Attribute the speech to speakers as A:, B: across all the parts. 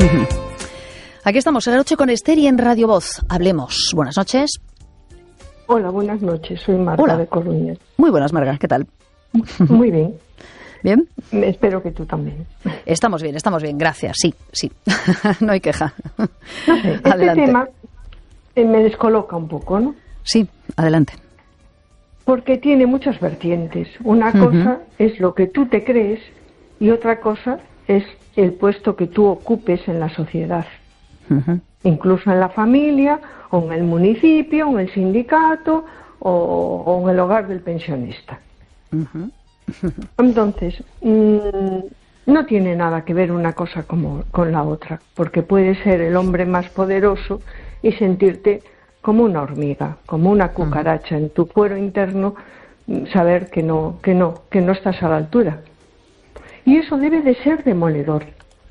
A: Aquí estamos en la noche con Esther y en Radio Voz. Hablemos. Buenas noches.
B: Hola, buenas noches. Soy Marga de Coruña.
A: Muy buenas, Marga. ¿Qué tal?
B: Muy bien.
A: ¿Bien?
B: Espero que tú también.
A: Estamos bien. Gracias. Sí. No hay queja.
B: No sé, este tema me descoloca un poco, ¿no?
A: Sí, adelante.
B: Porque tiene muchas vertientes. Una cosa es lo que tú te crees y otra cosa es el puesto que tú ocupes en la sociedad. Incluso en la familia, o en el municipio, o en el sindicato, o en el hogar del pensionista. Entonces, no tiene nada que ver una cosa con la otra, porque puedes ser el hombre más poderoso y sentirte como una hormiga, como una cucaracha en tu fuero interno, saber que no estás a la altura. Y eso debe de ser demoledor.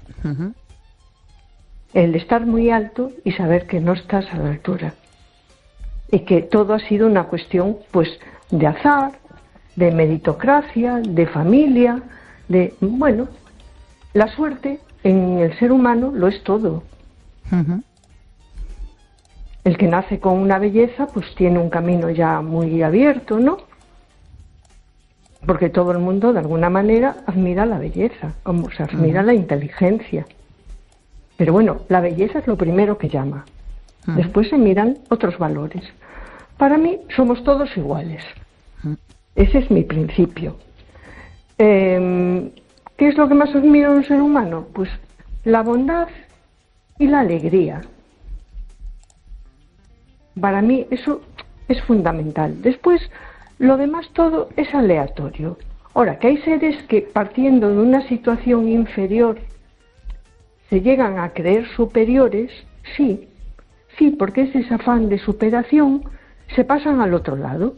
B: El estar muy alto y saber que no estás a la altura. Y que todo ha sido una cuestión, pues, de azar, de meritocracia, de familia, bueno, la suerte en el ser humano lo es todo. El que nace con una belleza, pues tiene un camino ya muy abierto, ¿no? Porque todo el mundo, de alguna manera, admira la belleza, como se admira la inteligencia. Pero bueno, la belleza es lo primero que llama. Después se miran otros valores. Para mí, somos todos iguales. Ese es mi principio. ¿Qué es lo que más admiro en un ser humano? Pues la bondad y la alegría. Para mí eso es fundamental. Después, lo demás todo es aleatorio. Ahora, que hay seres que partiendo de una situación inferior se llegan a creer superiores, sí, porque ese afán de superación se pasan al otro lado.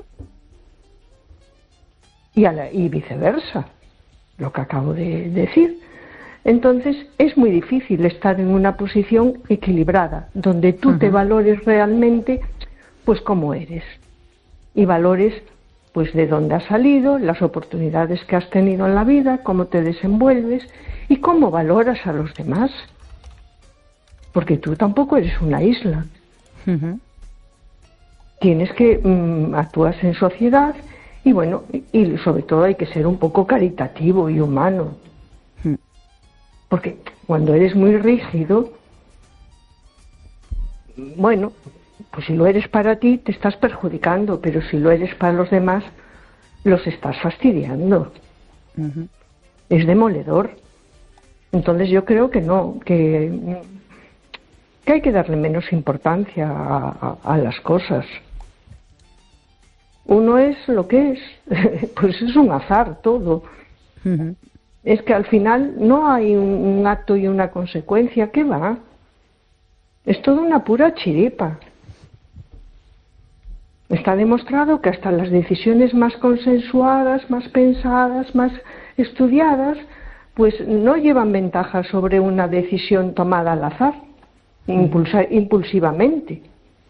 B: Y viceversa, lo que acabo de decir. Entonces es muy difícil estar en una posición equilibrada, donde tú te valores realmente, pues como eres, y valores pues de dónde has salido, las oportunidades que has tenido en la vida, cómo te desenvuelves y cómo valoras a los demás, porque tú tampoco eres una isla. Tienes que actúas en sociedad y bueno, y sobre todo hay que ser un poco caritativo y humano. Porque cuando eres muy rígido, bueno, pues si lo eres para ti te estás perjudicando, pero si lo eres para los demás, los estás fastidiando. Es demoledor. Entonces yo creo que no, que hay que darle menos importancia a las cosas. Uno es lo que es, pues es un azar todo. Es que al final no hay un acto y una consecuencia, ¿qué va? Es toda una pura chiripa. Está demostrado que hasta las decisiones más consensuadas, más pensadas, más estudiadas, pues no llevan ventaja sobre una decisión tomada al azar, impulsivamente.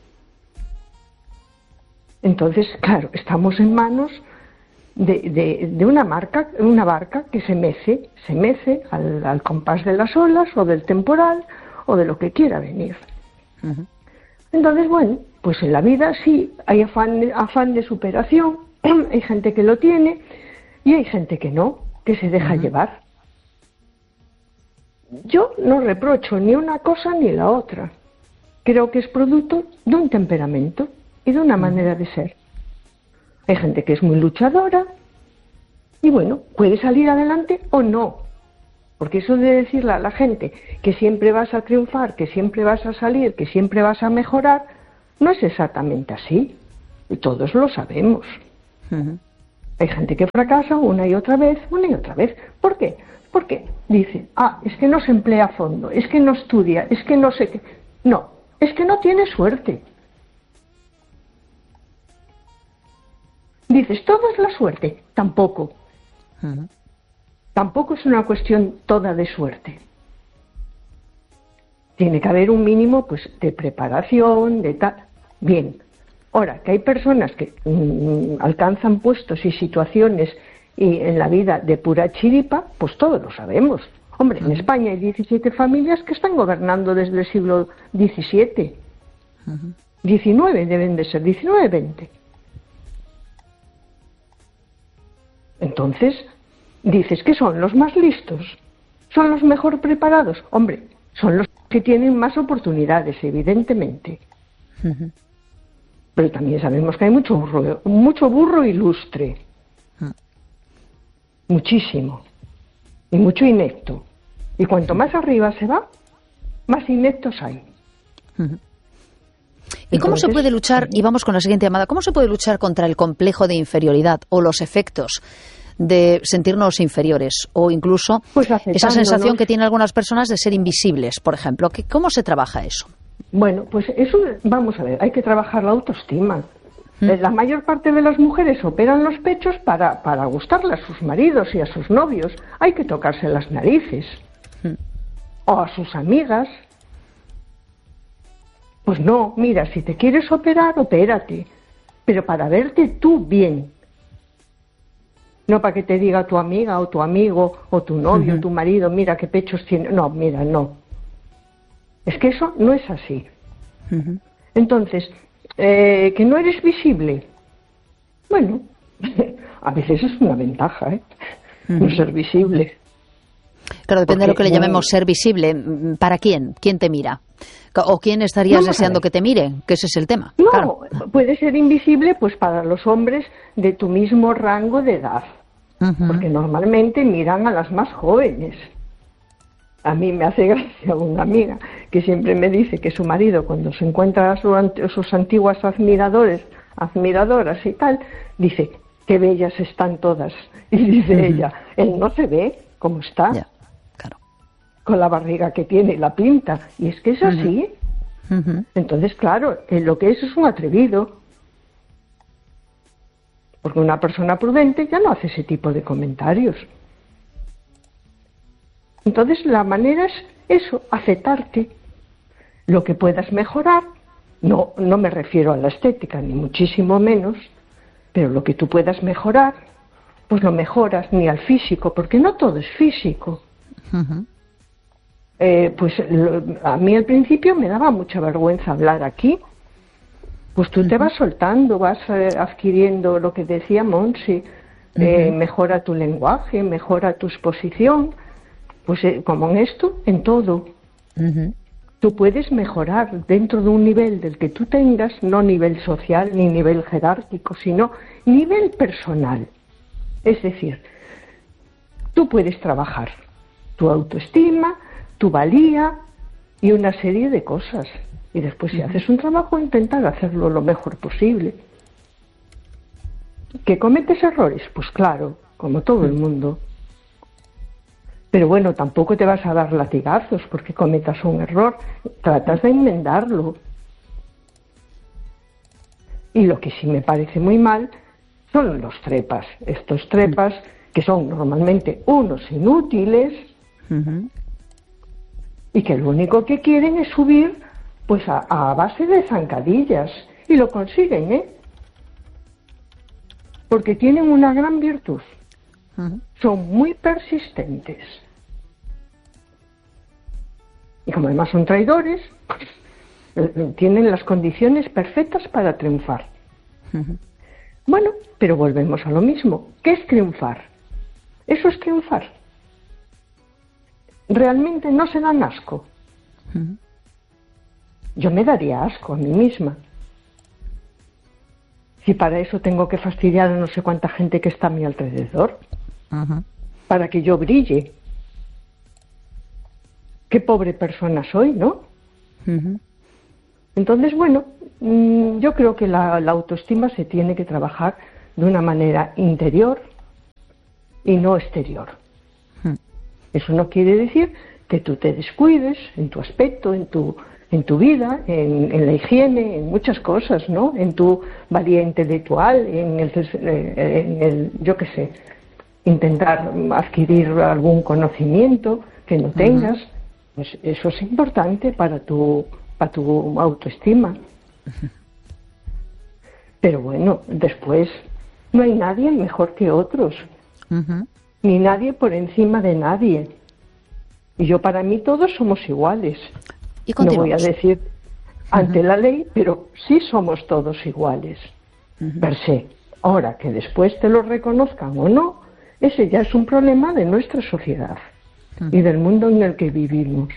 B: Entonces, claro, estamos en manos de una barca que se mece al compás de las olas o del temporal o de lo que quiera venir. Entonces, bueno, pues en la vida sí hay afán de superación, hay gente que lo tiene y hay gente que no, que se deja llevar. Yo no reprocho ni una cosa ni la otra. Creo que es producto de un temperamento y de una manera de ser. Hay gente que es muy luchadora y bueno, puede salir adelante o no. Porque eso de decirle a la gente que siempre vas a triunfar, que siempre vas a salir, que siempre vas a mejorar, no es exactamente así. Y todos lo sabemos. Hay gente que fracasa una y otra vez. ¿Por qué? Porque dice, es que no se emplea a fondo, es que no estudia, es que no sé qué. No, es que no tiene suerte. Dices, ¿todo es la suerte? Tampoco. Tampoco es una cuestión toda de suerte. Tiene que haber un mínimo pues de preparación, de tal. Bien. Ahora, que hay personas que alcanzan puestos y situaciones y en la vida de pura chiripa, pues todos lo sabemos. Hombre, en España hay 17 familias que están gobernando desde el siglo XVII. 19 deben de ser, 19, 20. Entonces, dices que son los más listos, son los mejor preparados. Hombre, son los que tienen más oportunidades, evidentemente. Pero también sabemos que hay mucho burro ilustre. Muchísimo. Y mucho inepto. Y cuanto más arriba se va, más ineptos hay.
A: ¿Y cómo se puede luchar, y vamos con la siguiente llamada, cómo se puede luchar contra el complejo de inferioridad o los efectos de sentirnos inferiores o incluso
B: pues
A: esa sensación que tienen algunas personas de ser invisibles, por ejemplo? ¿Cómo se trabaja eso?
B: Bueno, pues eso, vamos a ver, hay que trabajar la autoestima. La mayor parte de las mujeres operan los pechos para gustarle a sus maridos y a sus novios. Hay que tocarse las narices. O a sus amigas. Pues no, mira, si te quieres operar, opérate, pero para verte tú bien. No para que te diga tu amiga o tu amigo o tu novio o tu marido, mira qué pechos tiene. No, mira, no. Es que eso no es así. Entonces, que no eres visible. Bueno, a veces es una ventaja, no ser visible.
A: Claro, depende de lo que le llamemos ser visible. ¿Para quién? ¿Quién te mira? ¿O quién estarías deseando que te mire? Que ese es el tema.
B: No,
A: claro.
B: Puede ser invisible pues para los hombres de tu mismo rango de edad. Porque normalmente miran a las más jóvenes. A mí me hace gracia una amiga que siempre me dice que su marido, cuando se encuentra a sus antiguas admiradoras y tal, dice, qué bellas están todas. Y dice ella, él no se ve como está.
A: Ya, claro.
B: Con la barriga que tiene y la pinta. Y es que es así. Entonces, claro, lo que es un atrevido. Porque una persona prudente ya no hace ese tipo de comentarios. Entonces, la manera es eso, aceptarte. Lo que puedas mejorar, no me refiero a la estética, ni muchísimo menos, pero lo que tú puedas mejorar, pues lo mejoras, ni al físico, porque no todo es físico. A mí al principio me daba mucha vergüenza hablar aquí. Pues tú te vas soltando, vas adquiriendo lo que decía Monsi, mejora tu lenguaje, mejora tu exposición, pues como en esto, en todo. Tú puedes mejorar dentro de un nivel del que tú tengas, no nivel social ni nivel jerárquico, sino nivel personal. Es decir, tú puedes trabajar tu autoestima, tu valía y una serie de cosas. Y después, si haces un trabajo, intentar hacerlo lo mejor posible. ¿Que cometes errores? Pues claro, como todo el mundo. Pero bueno, tampoco te vas a dar latigazos porque cometas un error. Tratas de enmendarlo. Y lo que sí me parece muy mal son los trepas. Estos trepas que son normalmente unos inútiles y que lo único que quieren es subir pues a base de zancadillas. Y lo consiguen, porque tienen una gran virtud. Son muy persistentes. Y como además son traidores, tienen las condiciones perfectas para triunfar. Bueno, pero volvemos a lo mismo. ¿Qué es triunfar? Eso es triunfar. Realmente no se dan asco. Yo me daría asco a mí misma. Si para eso tengo que fastidiar a no sé cuánta gente que está a mi alrededor, para que yo brille. Qué pobre persona soy, ¿no? Entonces, bueno, yo creo que la autoestima se tiene que trabajar de una manera interior y no exterior. Eso no quiere decir que tú te descuides en tu aspecto, en tu vida, en la higiene, en muchas cosas, ¿no? En tu valía intelectual, en el yo qué sé, intentar adquirir algún conocimiento que no tengas, pues eso es importante para tu autoestima. Pero bueno, después no hay nadie mejor que otros, ni nadie por encima de nadie. Y yo, para mí, todos somos iguales.
A: Y
B: no voy a
A: continuamos.
B: decir ante la ley, pero sí somos todos iguales, per se. Ahora, que después te lo reconozcan o no, ese ya es un problema de nuestra sociedad y del mundo en el que vivimos.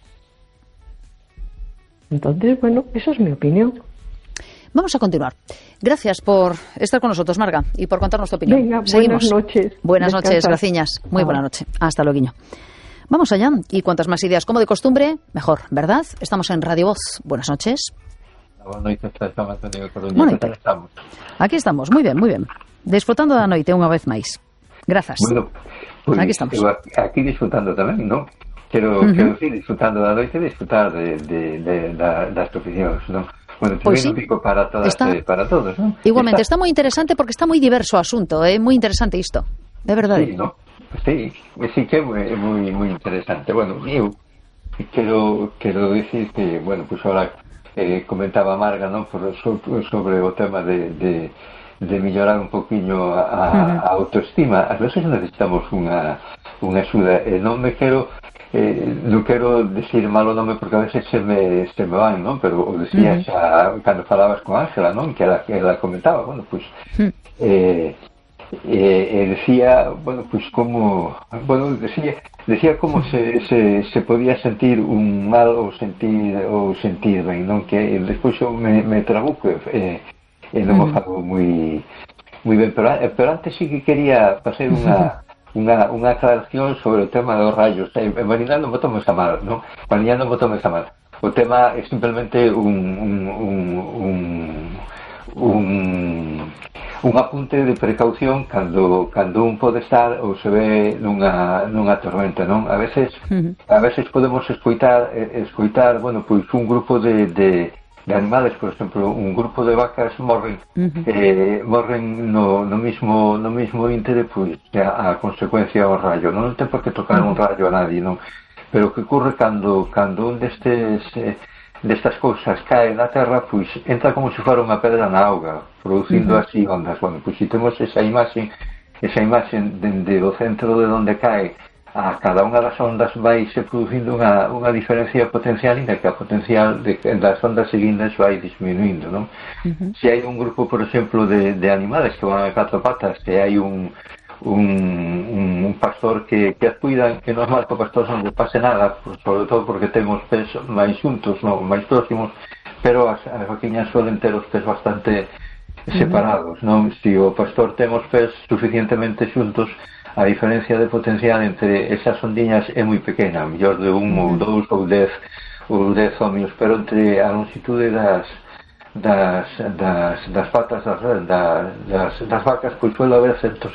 B: Entonces, bueno, esa es mi opinión.
A: Vamos a continuar. Gracias por estar con nosotros, Marga, y por contarnos tu opinión.
B: Venga,
A: Seguimos.
B: buenas noches.
A: Buenas noches,
B: Descansa.
A: Graciñas. Muy
B: Chao.
A: buena noche. Hasta luego. Vamos allá. Y cuantas más ideas, como de costumbre, mejor, ¿verdad? Estamos en Radio Voz. Buenas noches.
C: Boa noite, estamos Antonio Coruña.
A: Boa
C: Que
A: noite.
C: tal estamos?
A: Aquí estamos. Muy bien, muy bien. Disfrutando da noite unha vez máis. Grazas.
C: Bueno, pues,
A: Aquí estamos.
C: aquí disfrutando tamén, ¿no? Quero decir, disfrutando da noite, disfrutar das profesións, ¿no? Bueno,
A: Pois
C: tamén
A: sí.
C: un pico para todas
A: Está-
C: e para todos, ¿no?
A: Igualmente, está moi interesante porque está moi diverso o asunto. É moi interesante isto. É verdade.
C: Sí, ¿no? Sí, sí que é moi interesante. Bueno, eu quero decir que, bueno, pues ahora comentaba Marga, ¿no? Sobre o tema de mellorar un poquinho a autoestima. Ás veces necesitamos unha axuda. Non quero decir malo nome porque a veces se me van, ¿no? Pero o decía xa cando falabas con Ángela, ¿no? Que ela comentaba, bueno, pues decía, bueno, pues como, bueno, decía como se podía sentir un mal ou sentir ben, non? Que despois eu me trabuco non o fago moi ben, pero antes sí que quería facer unha aclaración sobre o tema dos rayos. Marina, non me tomes a mal, non? Marina, non me tomes a mal. O tema é simplemente un apunte de precaución cando un pode estar ou se ve nunha tormenta, non? A veces podemos escoitar, bueno, pois un grupo de animales, por exemplo, un grupo de vacas morren no mismo íntere, pois a consecuencia ao rayo. Non ten por que tocar un rayo a nadie, non? Pero o que ocurre cando un destas cousas cae na terra, pois entra como se fora unha pedra na auga, producindo así ondas. Bueno, pois se temos esa imaxe dende o centro de onde cae a cada unha das ondas, vai se producindo unha diferencia potencial, e que a potencial das ondas seguintes vai disminuindo, non? Se hai un grupo, por exemplo, de animales que van a 4 patas, se hai un pastor que as cuidan, que non é normal que o pastor non lle pase nada, sobre todo porque temos pés máis xuntos, non, máis próximos, pero as vaquiñas suelen ter os pés bastante separados, non? Se o pastor ten os pés suficientemente xuntos, a diferencia de potencial entre esas ondiñas é moi pequena, mellor de 1 ou 2 ou 10 ohmios, pero entre a longitude das patas das vacas, pois suele haber centos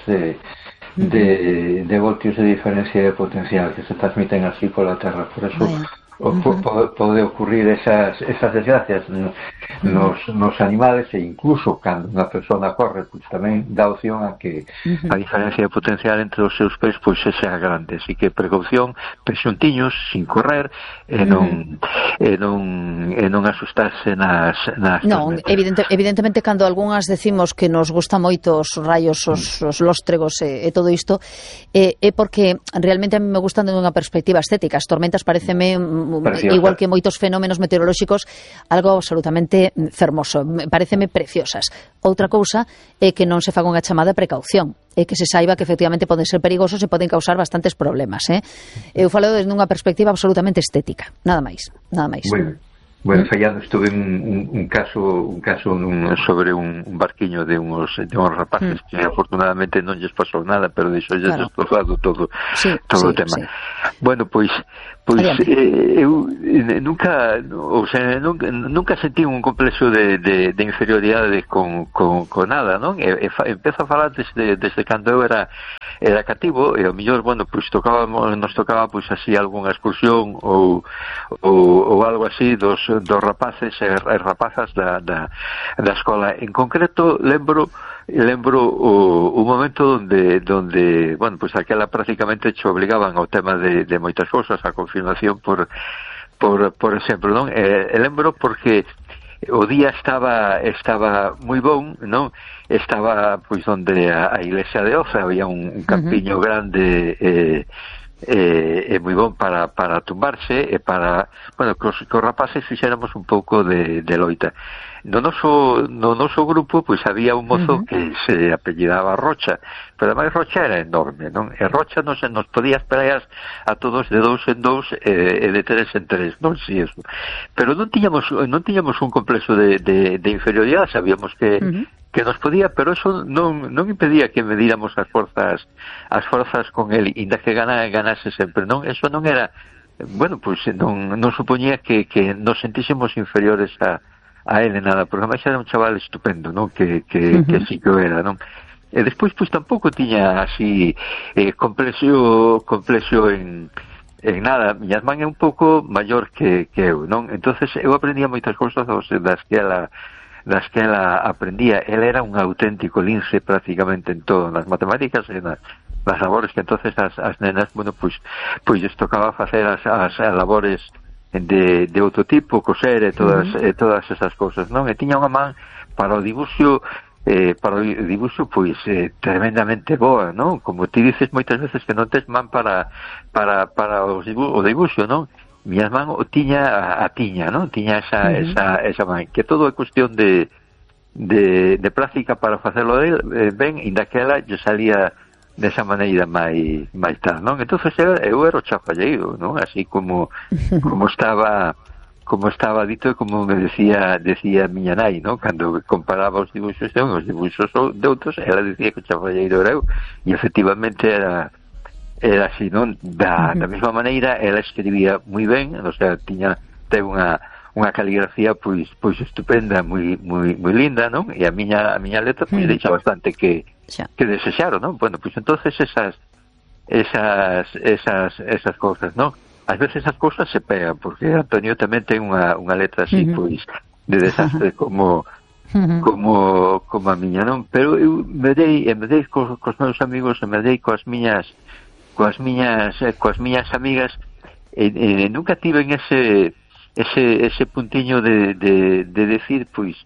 C: de voltios de diferencia de potencial que se transmiten así pola terra. Por eso pode ocurrir esas desgracias nos animales, e incluso cando unha persona corre, pois tamén dá opción a que a diferencia de potencial entre os seus pés pois sea grande. Así que precaución, pés xuntiños, sin correr, e non asustarse nas
A: Non, evidentemente cando algunhas decimos que nos gusta moito os rayos, os lóstregos e todo isto, é porque realmente a mí me gustan de unha perspectiva estética. As tormentas pareceme
C: preciosa.
A: Igual que moitos fenómenos meteorolóxicos, algo absolutamente fermoso, pareceme preciosas. Outra cousa é que non se faga unha chamada de precaución, é que se saiba que efectivamente poden ser perigosos e poden causar bastantes problemas, Eu falo desde unha perspectiva absolutamente estética, nada máis.
C: Bueno, fallando estuve un caso sobre un barquiño de uns rapaces que afortunadamente non lles pasou nada, pero deixolles destrozado todo o tema. Sí. Bueno, pois eu nunca sentí un complexo de inferioridade con nada, non? Empezo a falar desde cando eu era cativo, e ao mellor, bueno, pois nos tocaba pois así algunha excursión ou algo así dos rapaces e rapazas da escola. En concreto lembro o momento donde bueno, pues aquela prácticamente che obligaban ao tema de moitas cousas, a confirmación por exemplo, non? Lembro porque o día estaba moi bon, non? Estaba pois onde a iglesia de Oza, había un campiño grande é moi bon para tumbarse e para, bueno, cos rapaces fixéramos un pouco de loita. No noso grupo pois había un mozo que se apellidaba Rocha, pero ademais Rocha era enorme, non? E Rocha nos podía esperar a todos de 2 en 2 e de 3 en 3, non si eso. Pero non tiñamos un complexo de inferioridade, sabíamos que nos podía, pero eso non impedía que medíramos as forzas con el, inda que ganase sempre, non? Eso non era, bueno, pois non supoñía que nos sentísemos inferiores a ele nada, porque además era un chaval estupendo, non? Que sí que o era, non? E despois, pois tampouco tiña así complexo en nada. Miña irmán é un pouco maior que eu, non? Entonces eu aprendía moitas cousas das que ela aprendía. Él era un auténtico lince prácticamente en todo, nas matemáticas e nas labores, que entonces as nenas, bueno, pois lles tocaba facer as labores de outro tipo, coser e todas esas cousas, non? E tiña unha man para o dibuixo pois tremendamente boa, non? Como ti dices moitas veces que non tes man para o dibuixo, non? Miña man o tiña, non? Tiña esa man, que todo é cuestión de práctica para facelo ben, inda que ela lle salía desa maneira máis tal, non? Entonces eu era o chapalleiro, non? Así como estaba dito e como me decía miña nai, non? Cando comparaba os dibuixos de outros, ela decía que o chapalleiro era eu, e efectivamente era así, non? Da mesma maneira, ela escribía moi ben, o sea, ten unha caligrafía pois estupenda, moi linda, non? E a miña letra pois deixa bastante que desexaron, non? Bueno, pois entonces esas cousas, non? Ás veces as cousas se pegan, porque Antonio tamén ten unha letra así, pois de desastre como a miña, non? Pero eu me dei cos meus amigos, e me dei coas miñas amigas, e nunca tiven ese puntiño de decir pois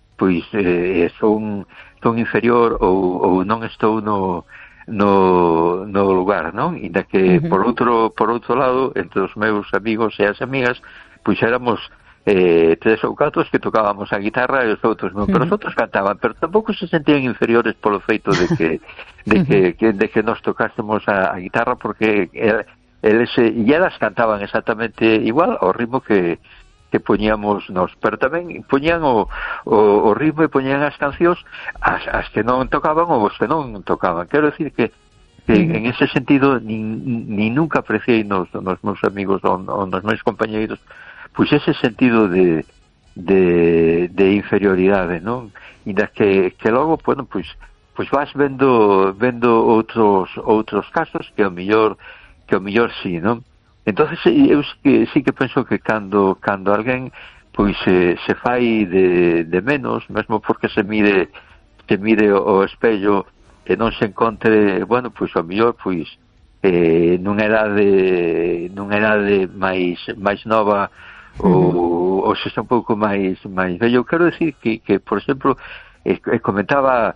C: son inferior ou non estou no lugar, non? Inda que por outro lado, entre os meus amigos e as amigas, pois éramos 3 ou 4 que tocábamos a guitarra e os outros non, pero os outros cantaban, pero tampouco se sentían inferiores polo feito de que nos tocásemos a guitarra, porque eles e elas cantaban exactamente igual ao ritmo que poñíamos nós, pero tamén poñían o ritmo e poñían as cancións as que non tocaban ou os que non tocaban. Quero decir que en ese sentido ni nunca apreciei nos meus amigos ou nos meus compañeiros pois ese sentido de inferioridade, non? E da que logo, bueno, pois vas vendo outros casos que ao mellor sí, non? Entonces eu sí que penso que cando alguén pois se fai de menos, mesmo porque se mire o espello e non se encontre, bueno, pois ao mellor pois nunha idade máis nova ou se está un pouco máis vello. Eu quero decir que por exemplo, comentaba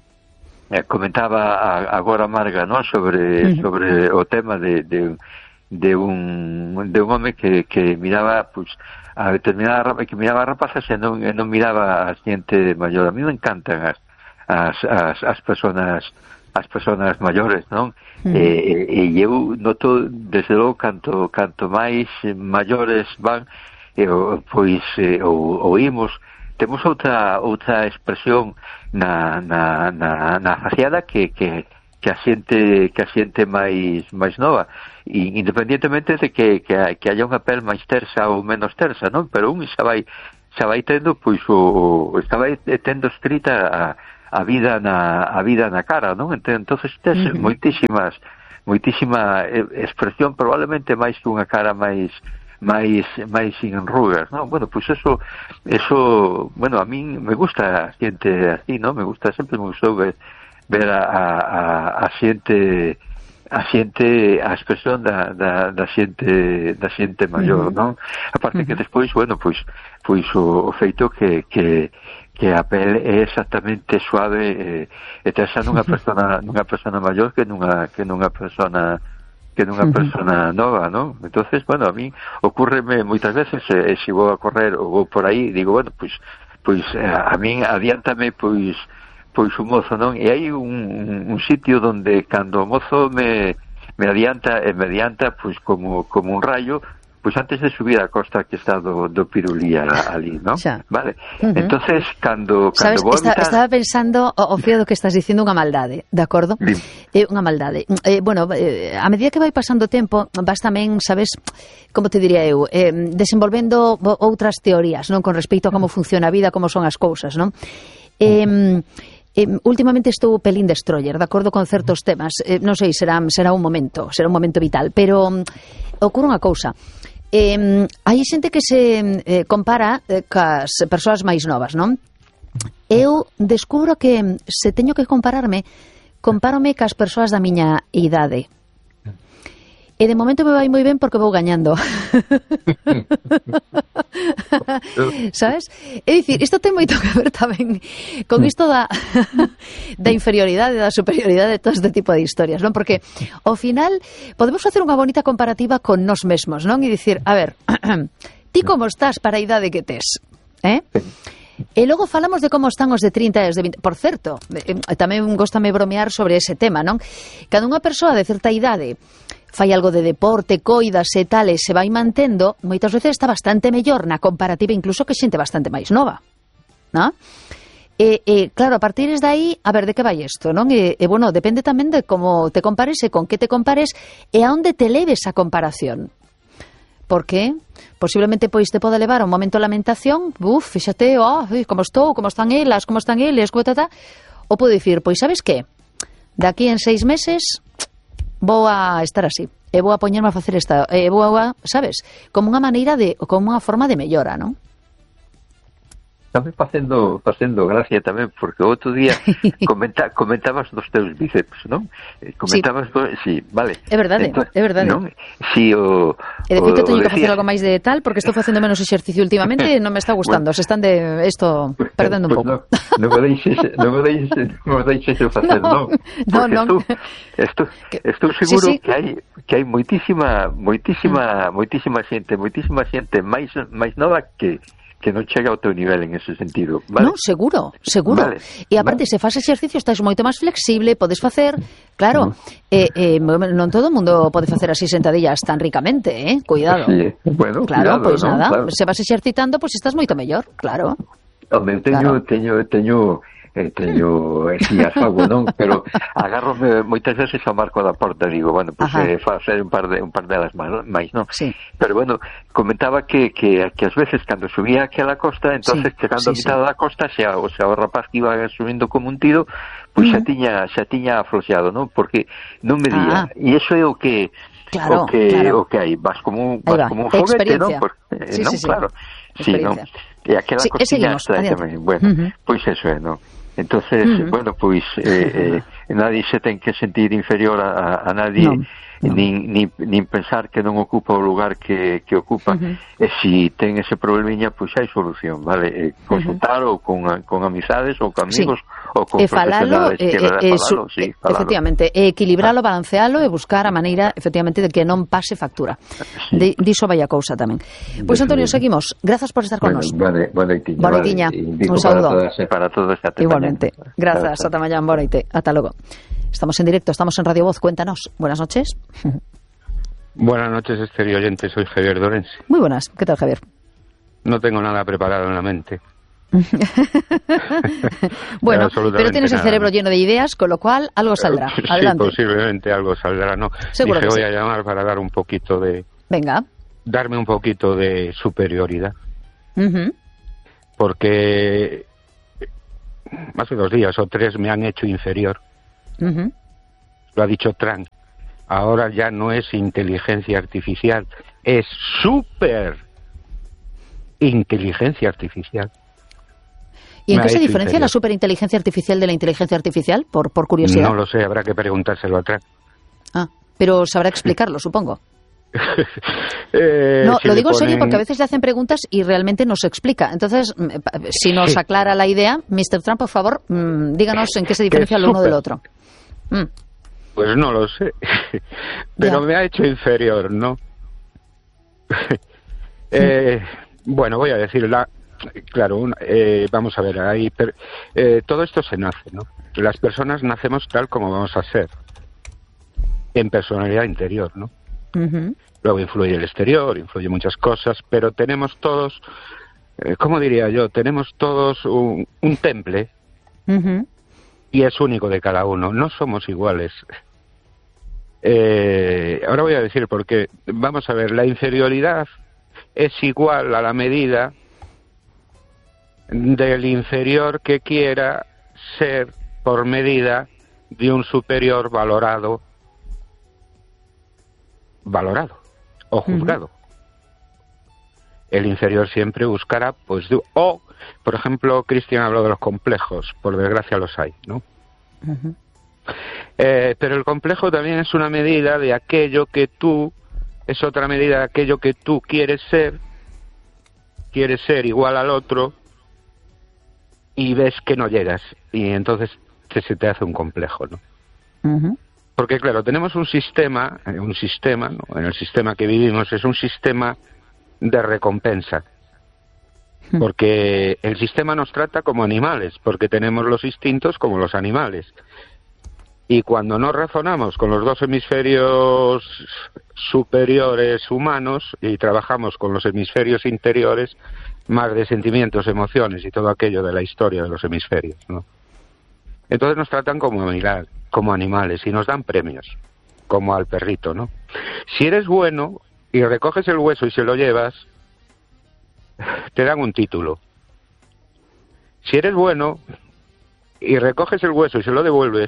C: agora Marga, non? Sobre o tema de un home que miraba pois a determinada que miraba rapazas e non miraba a xente maior. A mí me encantan as personas maiores, non? E eu noto desde logo canto máis maiores van, pois oímos, temos outra expresión na faciada que a xente máis nova, e independientemente de que haya unha pel máis tersa ou menos tersa, non? Pero un xa vai tendo pois xa vai tendo escrita a vida na cara, non? Entonces tes moitísima expresión, probablemente máis que unha cara máis sin enrugas, non? Bueno, pois eso, bueno, a min me gusta a xente así, non? Sempre me gustou ver a xente, a expresión da xente maior, non? Aparte que despois, bueno, pois o feito que a pel é exactamente suave e tersa nunha persona maior que nunha persona nunha persona nova, non? Entonces, bueno, a mí ocúrreme moitas veces, se vou a correr ou vou por aí, digo, bueno, pois a min adiántame pois un mozo, non? E hai un sitio donde cando o mozo me adianta pois como un rayo, pois antes de subir a costa que está do Pirulía ali, non? Vale. Entonces, cando vou a evitar...
A: Estaba pensando, o fío do que estás dicindo, unha maldade, de acordo? Unha maldade. Bueno, a medida que vai pasando o tempo, vas tamén, sabes, como te diría eu, desenvolvendo outras teorías, non? Con respecto a como funciona a vida, como son as cousas, non? Últimamente estou pelín destroyer, de acordo con certos temas. Non sei, será un momento vital, pero ocorre unha cousa. Hai xente que se compara cas persoas máis novas, non? Eu descubro que se teño que compárome cas persoas da miña idade. E de momento me vai moi ben porque vou gañando. Sabes? É dicir, isto ten moito que ver tamén con isto da inferioridade, da superioridade, todo este tipo de historias, non? Porque ao final podemos facer unha bonita comparativa con nós mesmos, non? E dicir, a ver, ti como estás para a idade que tes? E logo falamos de como están os de 30 e os de 20. Por certo, tamén góstame bromear sobre ese tema, non? Cando unha persoa de certa idade fai algo de deporte, coidas e tal, e se vai mantendo, moitas veces está bastante mellor na comparativa incluso que xente bastante máis nova, non? Claro, a partir de aí, a ver, de que vai isto, non? Bueno, depende tamén de como te compares e con que te compares e a onde te leves a comparación. Porque posiblemente pois te pode levar a un momento de lamentación, fíxate, como estou, como están eles, ou pode dicir, pois sabes que? De aquí en 6 meses vou a estar así, e vou a poñerme a facer esta, e vou a, sabes, como unha maneira como unha forma de mellora, non?
C: Estame facendo gracia tamén, porque outro día comentabas dos teus bíceps, non? Comentabas, sí, vale.
A: É verdade, é verdade.
C: Non? Si
A: e de feito teño que facer algo máis de tal, porque estou facendo menos exercicio últimamente e non me está gustando, se están de isto perdendo un pouco.
C: Non me deixes facer, non?
A: Non.
C: Estou seguro que hai moitísima xente máis nova que non chega ao teu nivel en ese sentido, vale?
A: Non, seguro. Vale. E aparte, se faz exercicio, estás moito máis flexible, podes facer, claro, non todo o mundo pode facer así sentadillas tan ricamente, cuidado.
C: Sí, bueno,
A: claro,
C: cuidado,
A: pois nada,
C: claro.
A: Se vas exercitando, pois estás moito mellor, claro.
C: Home, teño así as fago, non? Pero agárrome moitas veces ao marco da porta, digo, bueno, pois facer un par delas máis, non?
A: Sí.
C: Pero bueno, comentaba que ás veces cando subía aquela costa, entonces chegando a mitad da costa, xa o rapaz que iba subindo como un tiro, pois xa tiña afloxado, non? Porque non me día. E iso é o que
A: claro.
C: O que hai, vas como un foguete, non? Claro. Sí, non? E aquela costinha tamén, bueno, pois eso é, non? Entonces, bueno, pois nadie se ten que sentir inferior a nadie, nin pensar que non ocupa o lugar que ocupa, e si ten ese problemiña, pois hai solución, vale? Consultar ou con amizades ou con amigos ou con profesionales que falalo,
A: efectivamente, equilibralo, balancealo e buscar a maneira, efectivamente, de que non pase factura. Diso vai a cousa tamén. Pois, Antonio, seguimos. Grazas por estar con nos.
C: Boneitiña.
A: Un saúdo.
C: Para todos,
A: igualmente. Grazas, ata mañán, boneite. Ata logo. Estamos en directo, estamos en Radio Voz. Cuéntanos. Buenas noches.
D: Buenas noches, Estéreo Oyente. Soy Javier Dorense.
A: Muy buenas. ¿Qué tal, Javier?
D: No tengo nada preparado en la mente.
A: Bueno, pero tienes el cerebro lleno de ideas, con lo cual algo saldrá. Adelante.
D: Sí, posiblemente algo saldrá, ¿no?
A: Seguro
D: Dije,
A: que
D: voy a llamar para dar un poquito de...
A: Venga.
D: Darme un poquito de superioridad. Porque hace 2 días o 3 me han hecho inferior. Lo ha dicho Trump. Ahora ya no es inteligencia artificial, es super inteligencia artificial.
A: ¿Y en qué se diferencia la superinteligencia artificial de la inteligencia artificial? Por curiosidad.
D: No lo sé, habrá que preguntárselo a Trump.
A: Pero sabrá explicarlo, supongo. No, lo digo en serio porque a veces le hacen preguntas y realmente no se explica. Entonces, si nos aclara la idea, Mr. Trump, por favor, díganos en qué se diferencia lo uno del otro.
D: Pues no lo sé, pero me ha hecho inferior, ¿no? Bueno, voy a decir, claro, vamos a ver, todo esto se nace, ¿no? Las personas nacemos tal como vamos a ser, en personalidad interior, ¿no? Uh-huh. Luego influye el exterior, influye muchas cosas, pero tenemos todos, ¿cómo diría yo? Tenemos todos un temple, uh-huh, y es único de cada uno, no somos iguales. Ahora voy a decir por qué. Vamos a ver, la inferioridad es igual a la medida del inferior que quiera ser por medida de un superior valorado o juzgado. Uh-huh. El inferior siempre buscará, pues, por ejemplo, Cristian habló de los complejos, por desgracia los hay, ¿no? Uh-huh. Pero el complejo también es una medida de aquello que es otra medida de aquello que tú quieres ser igual al otro y ves que no llegas y entonces se te hace un complejo, ¿no? Uh-huh. Porque claro, tenemos un sistema, ¿no? En el sistema que vivimos es un sistema de recompensa, porque el sistema nos trata como animales, porque tenemos los instintos como los animales. Y cuando no razonamos con los dos hemisferios superiores humanos y trabajamos con los hemisferios interiores, más de sentimientos, emociones y todo aquello de la historia de los hemisferios, ¿no? Entonces nos tratan como animales y nos dan premios, como al perrito, ¿no? Si eres bueno y recoges el hueso y se lo llevas, te dan un título. Si eres bueno y recoges el hueso y se lo devuelves,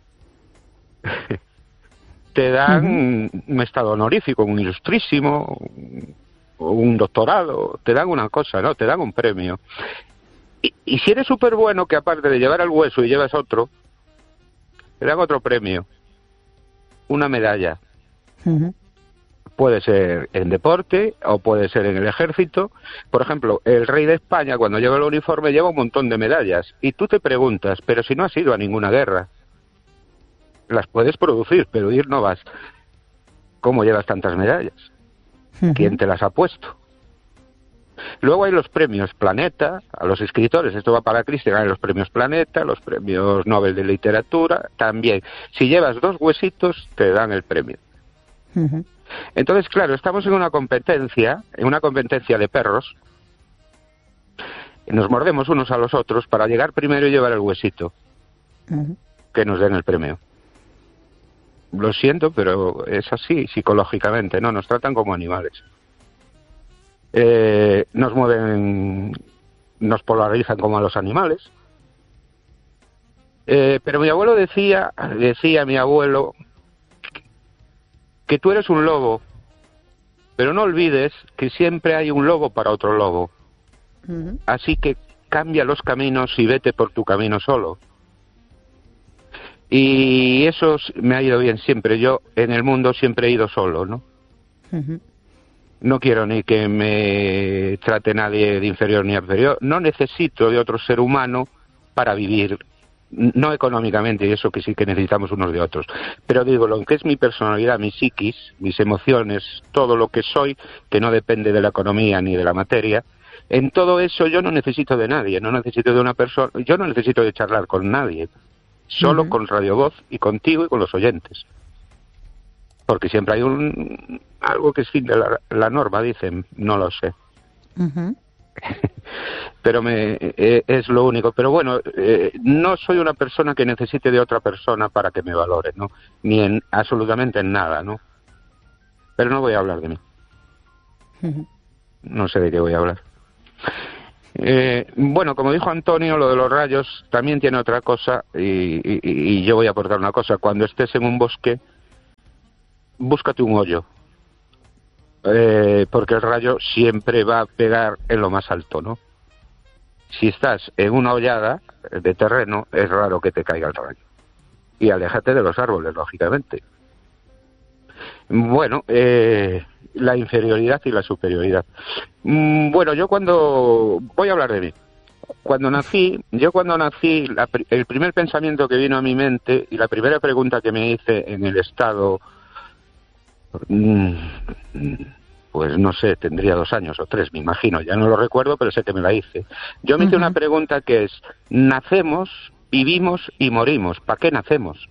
D: te dan un estado honorífico, un ilustrísimo, un doctorado, te dan una cosa, ¿no? Te dan un premio. Y si eres súper bueno, que aparte de llevar el hueso y llevas otro, te dan otro premio, una medalla. Uh-huh. Puede ser en deporte o puede ser en el ejército. Por ejemplo, el rey de España, cuando lleva el uniforme, lleva un montón de medallas. Y tú te preguntas, pero si no has ido a ninguna guerra. Las puedes producir, pero ir no vas. ¿Cómo llevas tantas medallas? Uh-huh. ¿Quién te las ha puesto? Luego hay los premios Planeta, a los escritores, esto va para Cristian, hay los premios Planeta, los premios Nobel de Literatura, también. Si llevas 2 huesitos, te dan el premio. Uh-huh. Entonces, claro, estamos en una competencia de perros, y nos mordemos unos a los otros para llegar primero y llevar el huesito, uh-huh, que nos den el premio. Lo siento, pero es así psicológicamente, ¿no? Nos tratan como animales. Nos mueven, nos polarizan como a los animales. Pero mi abuelo decía mi abuelo, que tú eres un lobo, pero no olvides que siempre hay un lobo para otro lobo. Uh-huh. Así que cambia los caminos y vete por tu camino solo. Y eso me ha ido bien siempre. Yo en el mundo siempre he ido solo, ¿no? Uh-huh. No quiero ni que me trate nadie de inferior ni inferior. No necesito de otro ser humano para vivir, no económicamente, y eso que sí que necesitamos unos de otros. Pero digo, lo que es mi personalidad, mi psiquis, mis emociones, todo lo que soy, que no depende de la economía ni de la materia, en todo eso yo no necesito de nadie, no necesito de una persona, yo no necesito de charlar con nadie. Solo uh-huh, con Radio Voz y contigo y con los oyentes. Porque siempre hay algo que es fin de la norma, dicen, no lo sé. Uh-huh. Pero es lo único. Pero bueno, no soy una persona que necesite de otra persona para que me valore, ¿no? Ni absolutamente en nada, ¿no? Pero no voy a hablar de mí. Uh-huh. No sé de qué voy a hablar. Bueno, como dijo Antonio, lo de los rayos también tiene otra cosa y yo voy a aportar una cosa. Cuando estés en un bosque, búscate un hoyo, porque el rayo siempre va a pegar en lo más alto, ¿no? Si estás en una hollada de terreno, es raro que te caiga el rayo. Y aléjate de los árboles, lógicamente. Bueno, la inferioridad y la superioridad. Bueno, yo cuando voy a hablar de mí, cuando nací, el primer pensamiento que vino a mi mente y la primera pregunta que me hice en el estado, pues no sé, tendría 2 años o 3, me imagino, ya no lo recuerdo, pero sé que me la hice. Yo me hice una pregunta que es, nacemos, vivimos y morimos, ¿para qué nacemos?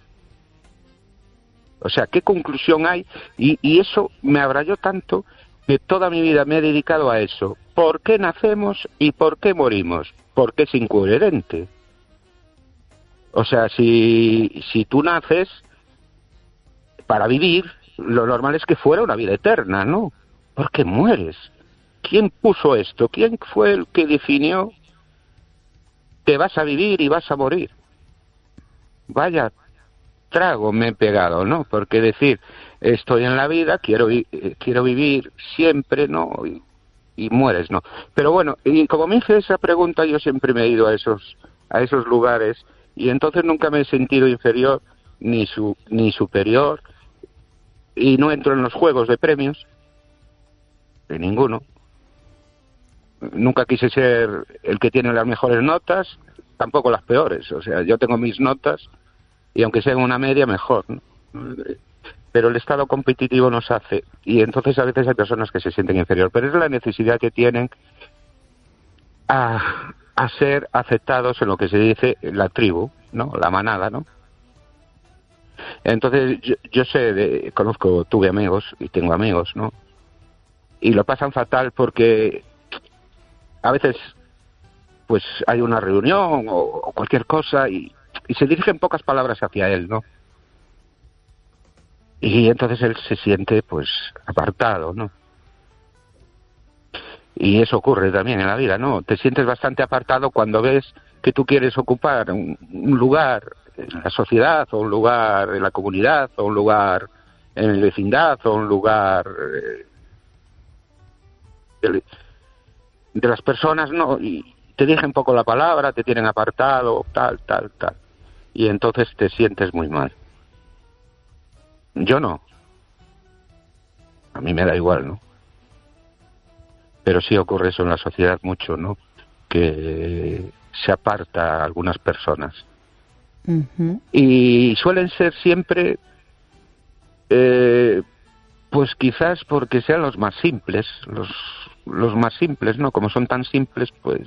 D: O sea, ¿qué conclusión hay? Y eso me abrayó tanto que toda mi vida me he dedicado a eso. ¿Por qué nacemos y por qué morimos? Porque es incoherente. O sea, si tú naces para vivir, lo normal es que fuera una vida eterna, ¿no? ¿Por qué mueres? ¿Quién puso esto? ¿Quién fue el que definió que vas a vivir y vas a morir? Vaya trago me he pegado, ¿no? Porque decir, estoy en la vida, quiero vivir siempre, ¿no? Y mueres, ¿no? Pero bueno, y como me hice esa pregunta, yo siempre me he ido a esos lugares y entonces nunca me he sentido inferior ni superior y no entro en los juegos de premios de ninguno. Nunca quise ser el que tiene las mejores notas, tampoco las peores. O sea, yo tengo mis notas y aunque sea una media, mejor, ¿no? Pero el estado competitivo nos hace, y entonces a veces hay personas que se sienten inferior, pero es la necesidad que tienen a ser aceptados en lo que se dice la tribu, ¿no? La manada, ¿no? Entonces yo sé, tuve amigos y tengo amigos, ¿no? Y lo pasan fatal porque a veces pues hay una reunión o cualquier cosa y se dirigen pocas palabras hacia él, ¿no? Y entonces él se siente, pues, apartado, ¿no? Y eso ocurre también en la vida, ¿no? Te sientes bastante apartado cuando ves que tú quieres ocupar un lugar en la sociedad, o un lugar en la comunidad, o un lugar en el vecindad, o un lugar de las personas, ¿no? Y te dirigen poco la palabra, te tienen apartado, tal. Y entonces te sientes muy mal. Yo no. A mí me da igual, ¿no? Pero sí ocurre eso en la sociedad mucho, ¿no? Que se aparta a algunas personas. Uh-huh. Y suelen ser siempre, pues quizás porque sean los más simples, los más simples, ¿no? Como son tan simples, pues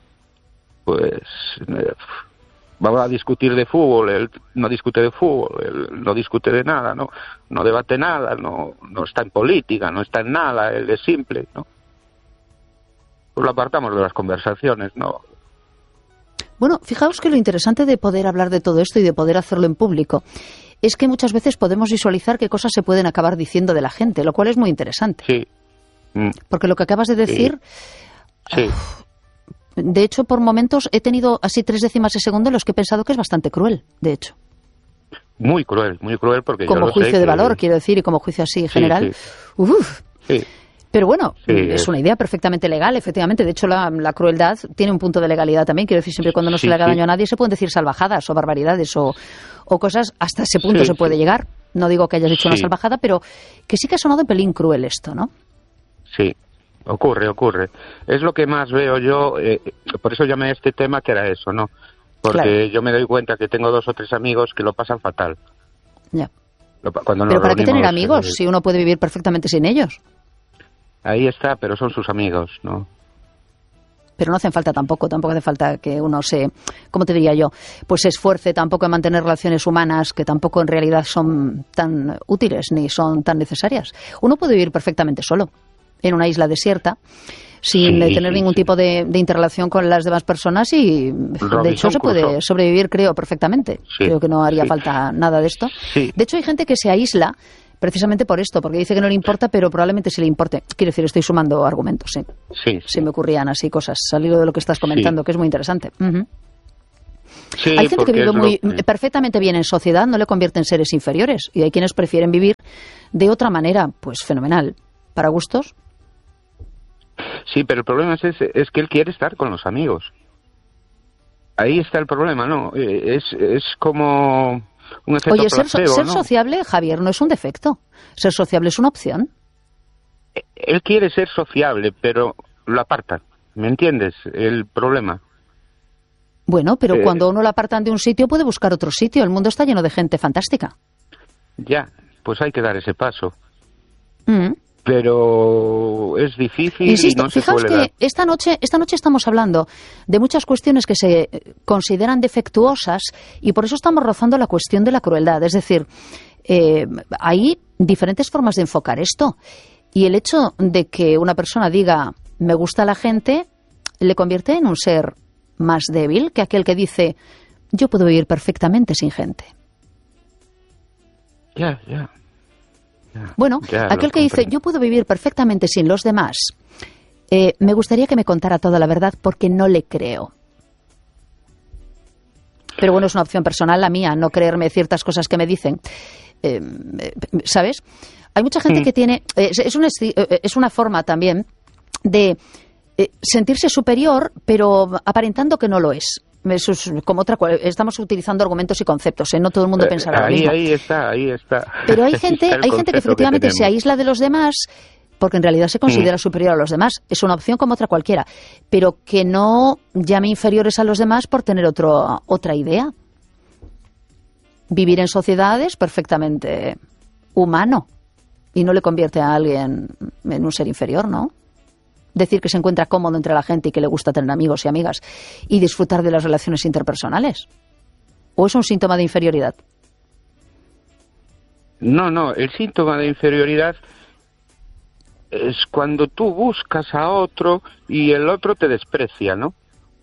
D: vamos a discutir de fútbol, él no discute de fútbol, él no discute de nada, no debate nada, no está en política, no está en nada, él es simple, ¿no? Pues lo apartamos de las conversaciones, ¿no?
A: Bueno, fijaos que lo interesante de poder hablar de todo esto y de poder hacerlo en público es que muchas veces podemos visualizar qué cosas se pueden acabar diciendo de la gente, lo cual es muy interesante.
D: Sí.
A: Porque lo que acabas de decir...
D: Sí.
A: De hecho, por momentos he tenido así 3 décimas de segundo en los que he pensado que es bastante cruel, de hecho.
D: Muy cruel porque
A: como
D: yo lo
A: juicio
D: sé
A: de valor, quiero decir, y como juicio así general.
D: Sí. Sí.
A: Pero bueno, es una idea perfectamente legal, efectivamente. De hecho, la crueldad tiene un punto de legalidad también. Quiero decir, siempre y cuando no se le haga daño a nadie, se pueden decir salvajadas o barbaridades o cosas. Hasta ese punto se puede llegar. No digo que hayas dicho una salvajada, pero que sí que ha sonado un pelín cruel esto, ¿no?
D: Sí. Ocurre. Es lo que más veo yo, por eso llamé a este tema que era eso, ¿no? Porque yo me doy cuenta que tengo 2 o 3 amigos que lo pasan fatal.
A: Ya.
D: Cuando
A: pero ¿para qué tener amigos si uno puede vivir perfectamente sin ellos?
D: Ahí está, pero son sus amigos, ¿no?
A: Pero no hacen falta tampoco hace falta que uno ¿cómo te diría yo? Pues se esfuerce tampoco en mantener relaciones humanas que tampoco en realidad son tan útiles ni son tan necesarias. Uno puede vivir perfectamente solo, en una isla desierta, sin tener ningún tipo de interrelación con las demás personas y, de hecho, se puede sobrevivir, creo, perfectamente. Creo que no haría falta nada de esto. De hecho, hay gente que se aísla precisamente por esto, porque dice que no le importa, pero probablemente sí le importe. Quiero decir, estoy sumando argumentos, Se me ocurrían así cosas, al hilo de lo que estás comentando, que es muy interesante. Uh-huh. Hay gente que vive perfectamente bien en sociedad, no le convierte en seres inferiores, y hay quienes prefieren vivir de otra manera, pues fenomenal. ¿Para gustos?
D: Sí, pero el problema es que él quiere estar con los amigos. Ahí está el problema, ¿no? Es como un efecto placebo,
A: ser
D: ¿no?
A: sociable, Javier, no es un defecto. Ser sociable es una opción.
D: Él quiere ser sociable, pero lo aparta. ¿Me entiendes? El problema.
A: Bueno, pero cuando uno lo apartan de un sitio puede buscar otro sitio. El mundo está lleno de gente fantástica.
D: Ya, pues hay que dar ese paso. Pero es difícil.
A: Insisto,
D: y no se
A: fijaos
D: suele
A: que
D: dar.
A: esta noche estamos hablando de muchas cuestiones que se consideran defectuosas y por eso estamos rozando la cuestión de la crueldad. Es decir, hay diferentes formas de enfocar esto. Y el hecho de que una persona diga me gusta la gente le convierte en un ser más débil que aquel que dice yo puedo vivir perfectamente sin gente.
D: Ya.
A: Bueno, aquel que dice yo puedo vivir perfectamente sin los demás, me gustaría que me contara toda la verdad porque no le creo. Pero bueno, es una opción personal la mía, no creerme ciertas cosas que me dicen. ¿Sabes? Hay mucha gente que tiene... es una forma también de sentirse superior, pero aparentando que no lo es. Eso es como estamos utilizando argumentos y conceptos, no todo el mundo pensará lo mismo.
D: Ahí está.
A: Pero hay gente que efectivamente se aísla de los demás porque en realidad se considera superior a los demás. Es una opción como otra cualquiera, pero que no llame inferiores a los demás por tener otra idea. Vivir en sociedad es perfectamente humano y no le convierte a alguien en un ser inferior, ¿no? Decir que se encuentra cómodo entre la gente y que le gusta tener amigos y amigas y disfrutar de las relaciones interpersonales. ¿O es un síntoma de inferioridad?
D: No, el síntoma de inferioridad es cuando tú buscas a otro y el otro te desprecia, ¿no?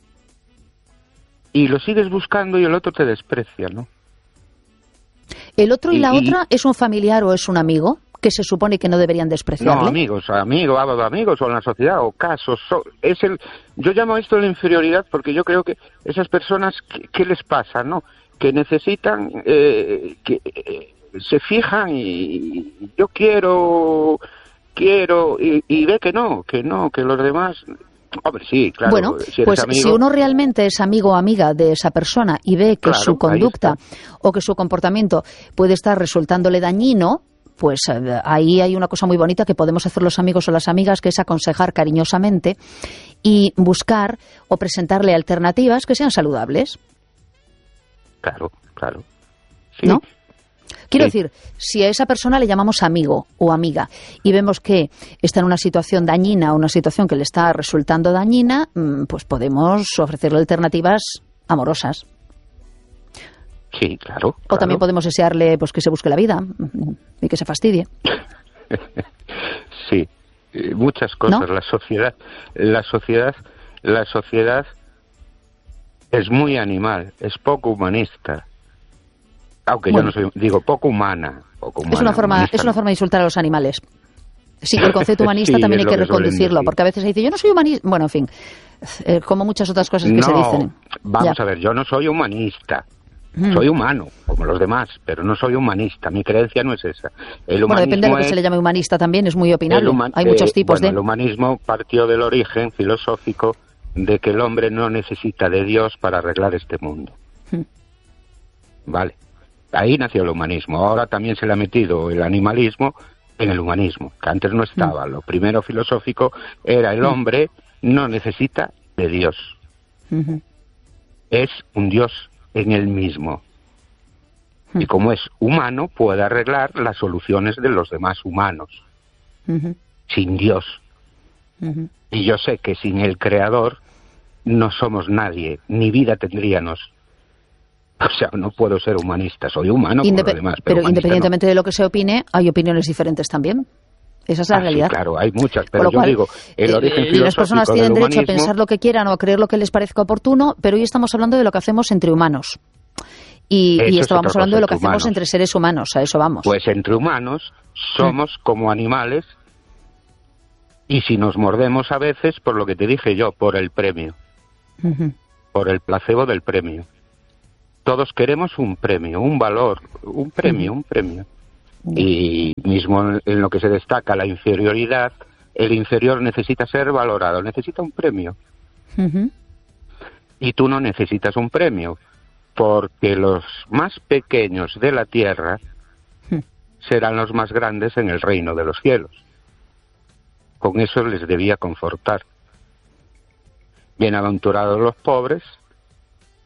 D: Y lo sigues buscando y el otro te desprecia, ¿no? ¿El otro y la otra es un familiar o es un amigo? Que se supone que no deberían despreciarle. No, amigos o en la sociedad, o casos. Yo llamo esto la inferioridad porque yo creo que esas personas, ¿qué les pasa, no? Que necesitan, se fijan y yo quiero, y ve que los demás... Hombre, sí, claro. Bueno, pues amigo, si uno realmente es amigo o amiga de esa persona y ve que su conducta o que su comportamiento puede estar resultándole dañino, pues ahí hay una cosa muy bonita que podemos hacer los amigos o las amigas, que es aconsejar cariñosamente y buscar o presentarle alternativas que sean saludables. Claro. Sí. ¿No? Quiero decir, si a esa persona le llamamos amigo o amiga y vemos que está en una situación dañina o una situación que le está resultando dañina, pues podemos ofrecerle alternativas amorosas. Sí, claro. O también podemos desearle pues que se busque la vida y que se fastidie. Sí, muchas cosas. ¿No? La sociedad es muy animal, es poco humanista. Aunque yo no soy, poco humana. Es una forma de insultar a los animales. Sí, el concepto humanista sí, también hay que reconducirlo, porque a veces se dice, yo no soy humanista. Bueno, en fin, como muchas otras cosas que se dicen. Vamos a ver, yo no soy humanista. Soy humano, como los demás, pero no soy humanista. Mi creencia no es esa. Bueno, depende de lo que se le llame humanista también, es muy opinable. Hay muchos tipos El humanismo partió del origen filosófico de que el hombre no necesita de Dios para arreglar este mundo. Vale. Ahí nació el humanismo. Ahora también se le ha metido el animalismo en el humanismo, que antes no estaba. Lo primero filosófico era el hombre no necesita de Dios. Es un Dios en él mismo. Y como es humano, puede arreglar las soluciones de los demás humanos. Sin Dios. Y yo sé que sin el Creador no somos nadie, ni vida tendríamos. O sea, no puedo ser humanista, soy humano como los demás. Pero independientemente de lo que se opine, hay opiniones diferentes también. Esa es la realidad. Sí, claro, hay muchas, pero yo digo, el origen filosófico las personas tienen derecho a pensar lo que quieran o a creer lo que les parezca oportuno, pero hoy estamos hablando de lo que hacemos entre humanos. Y estábamos hablando de lo que hacemos entre seres humanos, a eso vamos. Pues entre humanos somos como animales y si nos mordemos a veces, por lo que te dije yo, por el premio. Por el placebo del premio. Todos queremos un premio, un valor, un premio. Y mismo en lo que se destaca la inferioridad, el inferior necesita ser valorado, necesita un premio. Y tú no necesitas un premio, porque los más pequeños de la tierra serán los más grandes en el reino de los cielos. Con eso les debía confortar. Bienaventurados los pobres,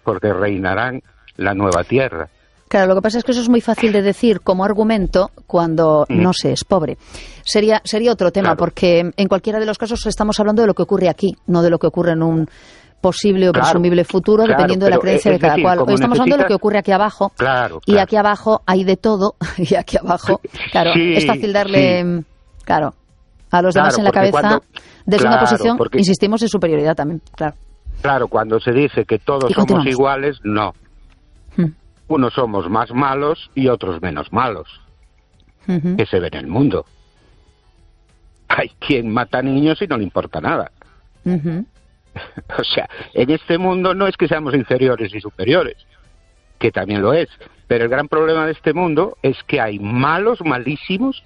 D: porque reinarán la nueva tierra.
A: Claro, lo que pasa es que eso es muy fácil de decir como argumento cuando no se es pobre. Sería otro tema, claro, porque en cualquiera de los casos estamos hablando de lo que ocurre aquí, no de lo que ocurre en un posible o presumible futuro, dependiendo de la creencia de cada cual. Hoy estamos hablando de lo que ocurre aquí abajo, y aquí abajo hay de todo, y aquí abajo, claro, es fácil darle, a los demás en la cabeza desde una posición, insistimos, de superioridad también, claro.
D: Claro, cuando se dice que todos somos iguales, no. Unos somos más malos y otros menos malos, que se ve en el mundo. Hay quien mata niños y no le importa nada. O sea, en este mundo no es que seamos inferiores y superiores, que también lo es, pero el gran problema de este mundo es que hay malos, malísimos,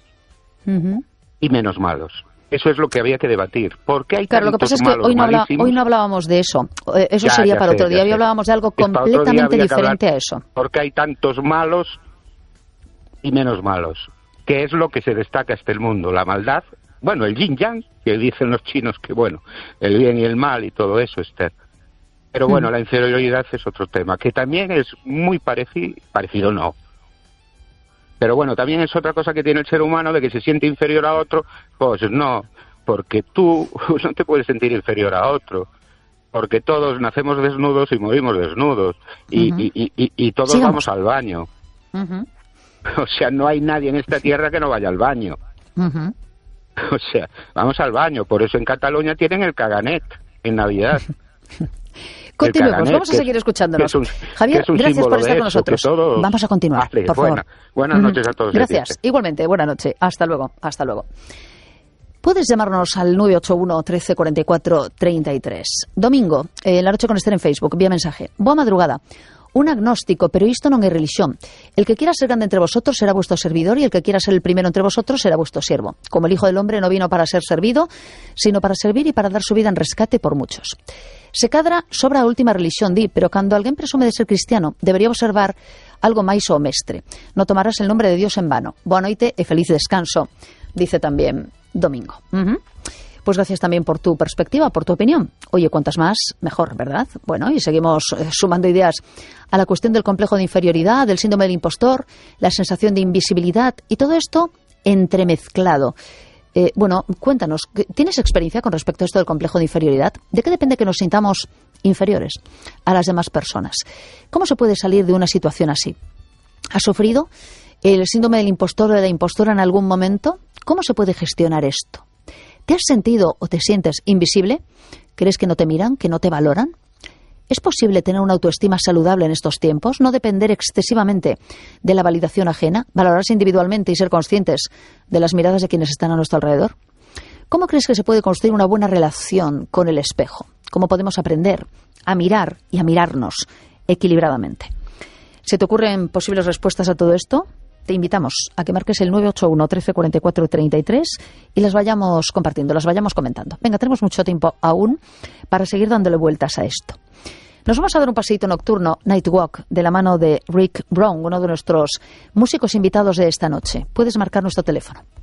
D: y menos malos. Eso es lo que había que debatir. ¿Por qué hay tantos malos,
A: lo que pasa es que hoy no hablábamos de eso. Eso sería para otro día. Hoy hablábamos de algo completamente diferente a eso.
D: ¿Por qué hay tantos malos y menos malos? ¿Qué es lo que se destaca en el mundo? La maldad. Bueno, el yin-yang, que dicen los chinos que, bueno, el bien y el mal y todo eso, Esther. Pero bueno, la inferioridad es otro tema, que también es muy parecido no. Pero bueno, también es otra cosa que tiene el ser humano, de que se siente inferior a otro. Pues no, porque tú no te puedes sentir inferior a otro, porque todos nacemos desnudos y morimos desnudos, y todos vamos al baño. O sea, no hay nadie en esta tierra que no vaya al baño. O sea, vamos al baño. Por eso en Cataluña tienen el caganet en Navidad.
A: Continuemos, vamos a seguir escuchándonos. Javier, gracias por estar con nosotros. Vamos a continuar, por favor.
D: Buenas noches a todos.
A: Gracias, igualmente, buena noche. Hasta luego, hasta luego. Puedes llamarnos al 981 13 44 33. Domingo, La Noche con Esther en Facebook, vía mensaje. Boa madrugada. Un agnóstico, pero isto non é religión. El que quiera ser grande entre vosotros será vuestro servidor, y el que quiera ser el primero entre vosotros será vuestro siervo. Como el Hijo del Hombre no vino para ser servido, sino para servir y para dar su vida en rescate por muchos. Se cadra sobra a última religión, pero cando alguén presume de ser cristiano, debería observar algo máis o mestre. No tomarás el nombre de Dios en vano. Boa noite e feliz descanso, dice también Domingo. Pues gracias también por tu perspectiva, por tu opinión. Oye, cuantas más, mejor, ¿verdad? Bueno, y seguimos sumando ideas a la cuestión del complejo de inferioridad, del síndrome del impostor, la sensación de invisibilidad y todo esto entremezclado. Bueno, cuéntanos, ¿tienes experiencia con respecto a esto del complejo de inferioridad? ¿De qué depende que nos sintamos inferiores a las demás personas? ¿Cómo se puede salir de una situación así? ¿Has sufrido el síndrome del impostor o de la impostora en algún momento? ¿Cómo se puede gestionar esto? ¿Te has sentido o te sientes invisible? ¿Crees que no te miran, que no te valoran? ¿Es posible tener una autoestima saludable en estos tiempos? ¿No depender excesivamente de la validación ajena? ¿Valorarse individualmente y ser conscientes de las miradas de quienes están a nuestro alrededor? ¿Cómo crees que se puede construir una buena relación con el espejo? ¿Cómo podemos aprender a mirar y a mirarnos equilibradamente? ¿Se te ocurren posibles respuestas a todo esto? Te invitamos a que marques el 981 13 44 33 y las vayamos compartiendo, las vayamos comentando. Venga, tenemos mucho tiempo aún para seguir dándole vueltas a esto. Nos vamos a dar un paseíto nocturno, Night Walk, de la mano de Rick Brown, uno de nuestros músicos invitados de esta noche. Puedes marcar nuestro teléfono.